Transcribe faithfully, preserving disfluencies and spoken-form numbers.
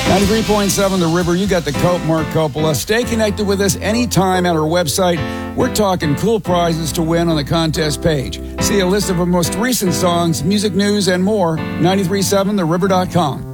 ninety-three point seven The River, you got the Cope, Mark Coppola. Stay connected with us anytime at our website. We're talking cool prizes to win on the contest page. See a list of our most recent songs, music news, and more, nine three seven the river dot com.